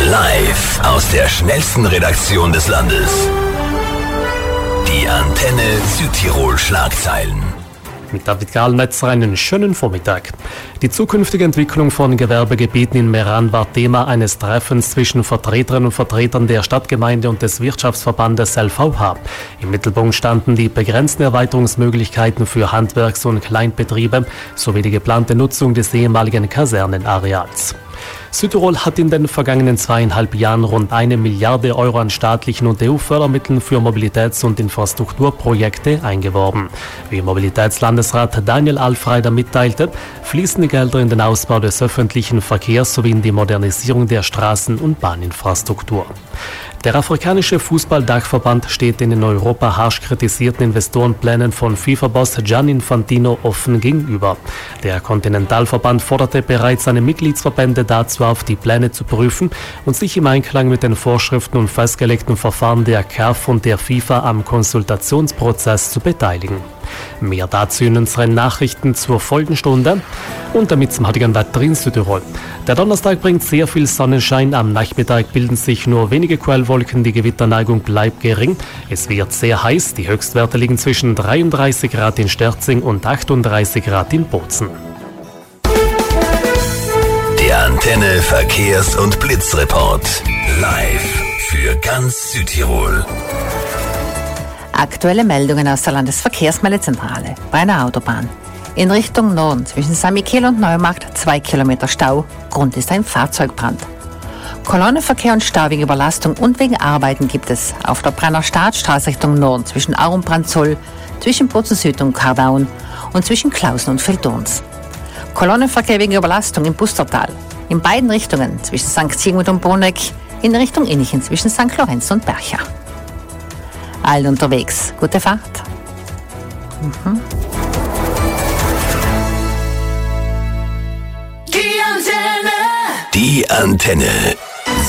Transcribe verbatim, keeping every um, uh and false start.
Live aus der schnellsten Redaktion des Landes. Die Antenne Südtirol Schlagzeilen. Mit David Gahlnetzer einen schönen Vormittag. Die zukünftige Entwicklung von Gewerbegebieten in Meran war Thema eines Treffens zwischen Vertreterinnen und Vertretern der Stadtgemeinde und des Wirtschaftsverbandes L V H. Im Mittelpunkt standen die begrenzten Erweiterungsmöglichkeiten für Handwerks- und Kleinbetriebe sowie die geplante Nutzung des ehemaligen Kasernenareals. Südtirol hat in den vergangenen zweieinhalb Jahren rund eine Milliarde Euro an staatlichen und E U-Fördermitteln für Mobilitäts- und Infrastrukturprojekte eingeworben. Wie Mobilitätslandesrat Daniel Alfreider mitteilte, fließen die Gelder in den Ausbau des öffentlichen Verkehrs sowie in die Modernisierung der Straßen- und Bahninfrastruktur. Der afrikanische Fußball-Dachverband steht den in Europa harsch kritisierten Investorenplänen von FIFA-Boss Gianni Infantino offen gegenüber. Der Kontinentalverband forderte bereits seine Mitgliedsverbände dazu auf, die Pläne zu prüfen und sich im Einklang mit den Vorschriften und festgelegten Verfahren der C A F und der FIFA am Konsultationsprozess zu beteiligen. Mehr dazu in unseren Nachrichten zur Folgenstunde und damit zum heutigen Wetter in Südtirol. Der Donnerstag bringt sehr viel Sonnenschein, am Nachmittag bilden sich nur wenige Quellwolken, die Gewitterneigung bleibt gering. Es wird sehr heiß, die Höchstwerte liegen zwischen dreiunddreißig Grad in Sterzing und achtunddreißig Grad in Bozen. Der Antenne Verkehrs- und Blitzreport. Live für ganz Südtirol. Aktuelle Meldungen aus der Landesverkehrsmeldezentrale bei einer Autobahn. In Richtung Norden zwischen Sankt Michael und Neumarkt zwei Kilometer Stau. Grund ist ein Fahrzeugbrand. Kolonnenverkehr und Stau wegen Überlastung und wegen Arbeiten gibt es auf der Brenner Staatsstraße Richtung Norden zwischen Aar und Brandzol, zwischen Bozen Süd und Kardaun und zwischen Klausen und Veltons. Kolonnenverkehr wegen Überlastung im Bustertal. In beiden Richtungen zwischen Sankt Sigmund und Bruneck, in Richtung Innichen zwischen Sankt Lorenz und Bercha. Allen unterwegs. Gute Fahrt. Mhm. Die Antenne. Die Antenne.